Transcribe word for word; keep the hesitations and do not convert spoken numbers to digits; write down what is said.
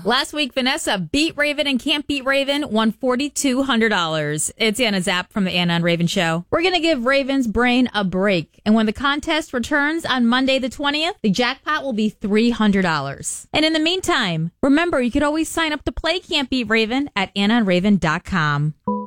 Last week, Vanessa beat Raven and Can't Beat Raven won four thousand two hundred dollars. It's Anna Zapp from the Anna and Raven Show. We're going to give Raven's brain a break. And when the contest returns on Monday the twentieth, the jackpot will be three hundred dollars. And in the meantime, remember, you could always sign up to play Can't Beat Raven at anna and raven dot com.